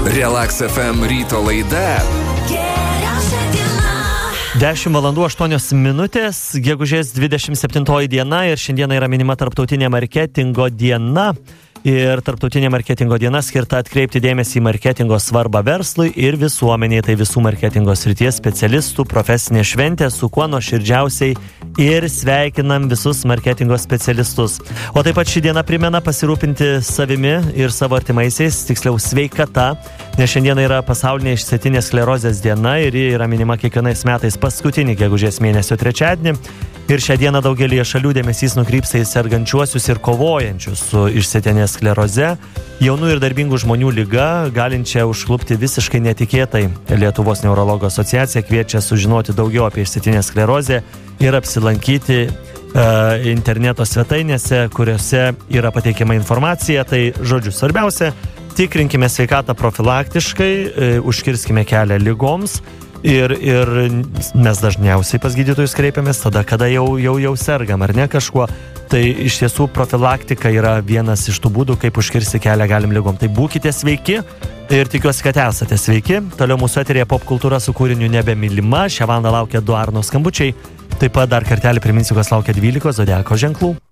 Relax FM ryto laida. 10:08 gegužės 27 diena ir šiandieną yra minima tarptautinė marketingo diena. Ir tarptautinė marketingo diena skirta atkreipti dėmesį į marketingo svarbą verslui ir visuomeniai. Tai visų marketingo srities specialistų profesinė šventė, su kuo nuoširdžiausiai ir sveikinam visus marketingo specialistus. O taip pat ši diena primena pasirūpinti savimi ir savo artimaisiais, tiksliau sveikata, nes šiandieną yra pasaulinė išsėtinės sklerozės diena ir ji yra minima kiekvienais metais paskutinį gegužės mėnesio trečiadienį. Ir šią dieną daugelį šalių dėmesys nukrypsta į sergančiuosius ir kovojančius su išsėtinės skleroze, jaunų ir darbingų žmonių liga, galinčią užklupti visiškai netikėtai. Lietuvos neurologų asociacija kviečia sužinoti daugiau apie išsėtinę sklerozę ir apsilankyti interneto svetainėse, kuriuose yra pateikiama informacija. Tai žodžiu, svarbiausia, tikrinkime sveikatą profilaktiškai, užkirskime kelią ligoms. Ir mes dažniausiai pas gydytojus kreipiamės tada, kada jau sergam, ar ne kažkuo. Tai iš tiesų profilaktika yra vienas iš tų būdų, kaip užkirsti kelią galim ligom. Tai būkite sveiki ir tikiuosi, kad esate sveiki. Toliau mūsų eteryje pop kultūra su kūriniu Nebemylima. Šią valandą laukia 2 Arno skambučiai. Taip pat dar kartelį priminsiu, kas laukia 12 zodiako ženklų.